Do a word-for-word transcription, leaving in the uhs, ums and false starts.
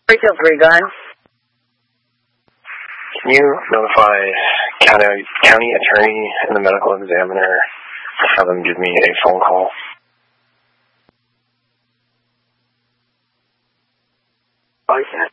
three two three, go ahead. Can you notify county, county attorney and the medical examiner to have them give me a phone call? Okay.